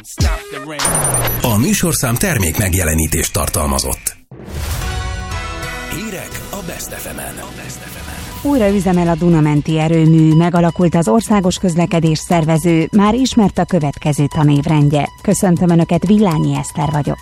A műsorszám termék megjelenítést tartalmazott. Hírek a Best FM-en. Újra üzemel a Duna-menti erőmű, megalakult az országos közlekedés szervező, már ismert a következő tanévrendje. Köszöntöm Önöket, Villányi Eszter vagyok.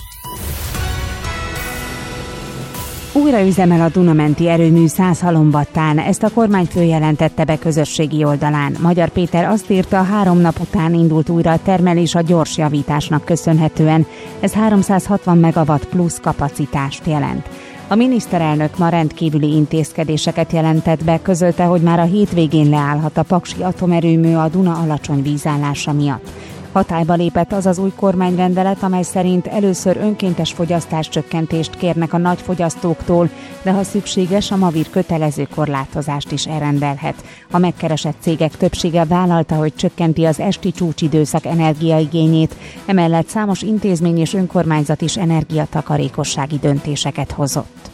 Újra üzemel a Duna-menti erőmű Szászhalombattán, ezt a kormányfő jelentette be közösségi oldalán. Magyar Péter azt írta, 3 nap után indult újra a termelés a gyors javításnak köszönhetően. Ez 360 megawatt plusz kapacitást jelent. A miniszterelnök ma rendkívüli intézkedéseket jelentett be, közölte, hogy már a hétvégén leállhat a paksi atomerőmű a Duna alacsony vízállása miatt. Hatályba lépett az az új kormányrendelet, amely szerint először önkéntes fogyasztáscsökkentést kérnek a nagyfogyasztóktól, de ha szükséges, a Mavir kötelező korlátozást is elrendelhet. A megkeresett cégek többsége vállalta, hogy csökkenti az esti csúcsidőszak energiaigényét, emellett számos intézmény és önkormányzat is energiatakarékossági döntéseket hozott.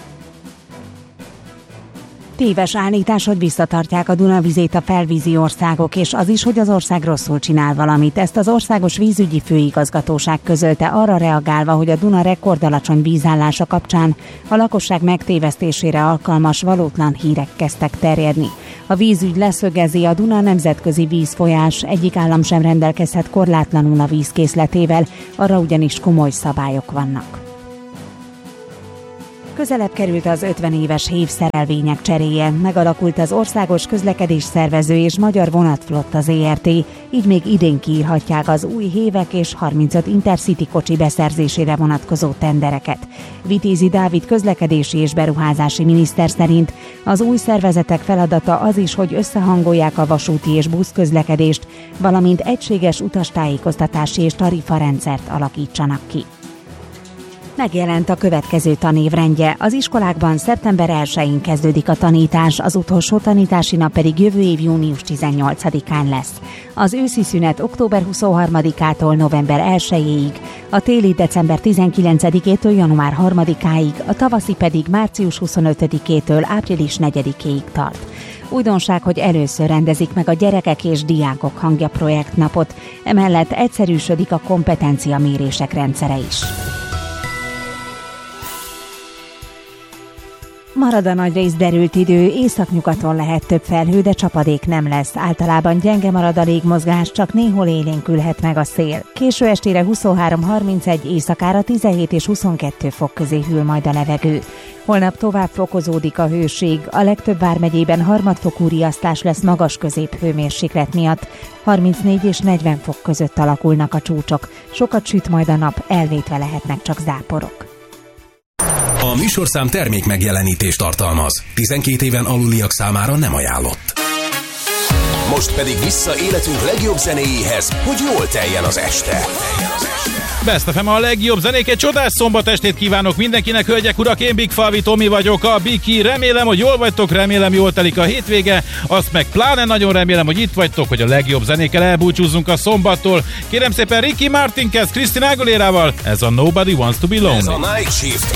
Téves állítás, hogy visszatartják a Dunavizét a felvízi országok, és az is, hogy az ország rosszul csinál valamit. Ezt az Országos Vízügyi Főigazgatóság közölte, arra reagálva, hogy a Duna rekordalacsony vízállása kapcsán a lakosság megtévesztésére alkalmas valótlan hírek kezdtek terjedni. A vízügy leszögezi, a Duna nemzetközi vízfolyás, egyik állam sem rendelkezhet korlátlanul a vízkészletével, arra ugyanis komoly szabályok vannak. Közelebb került az 50 éves hév szerelvények cseréje, megalakult az Országos Közlekedés Szervező és Magyar Vonatflotta Zrt., így még idén kiírhatják az új hévek és 35 Intercity kocsi beszerzésére vonatkozó tendereket. Vitézi Dávid közlekedési és beruházási miniszter szerint az új szervezetek feladata az is, hogy összehangolják a vasúti és buszközlekedést, valamint egységes utastájékoztatási és tarifarendszert alakítsanak ki. Megjelent a következő tanévrendje. Az iskolákban szeptember 1-én kezdődik a tanítás, az utolsó tanítási nap pedig jövő év június 18-án lesz. Az őszi szünet október 23-ától november 1-ig, a téli december 19-től január 3-áig, a tavaszi pedig március 25-től április 4-ig tart. Újdonság, hogy először rendezik meg a Gyerekek és Diákok Hangja projektnapot, emellett egyszerűsödik a kompetenciamérések rendszere is. Marad a nagyrészt derült idő, északnyugaton lehet több felhő, de csapadék nem lesz. Általában gyenge marad a légmozgás, csak néhol élénkülhet meg a szél. Késő estére 23-31, éjszakára 17 és 22 fok közé hűl majd a levegő. Holnap tovább fokozódik a hőség, a legtöbb vármegyében harmadfokú riasztás lesz magas középhőmérséklet miatt. 34 és 40 fok között alakulnak a csúcsok. Sokat süt majd a nap, elvétve lehetnek csak záporok. A műsorszám termék megjelenítést tartalmaz. 12 éven aluliak számára nem ajánlott. Most pedig vissza életünk legjobb zenéjéhez, hogy jól teljen az este. Best FM a legjobb zenék, egy csodás szombat estét kívánok mindenkinek, hölgyek, urak, én Big Falvi Tomi vagyok, a Biki, remélem, hogy jól vagytok, remélem, jól telik a hétvége, azt meg pláne nagyon remélem, hogy itt vagytok, hogy a legjobb zenékkel elbúcsúzzunk a szombattól. Kérem szépen, Ricky Martin kezd Christina Aguilérával, ez a Nobody Wants to Be Lonely. Ez a Night Shift.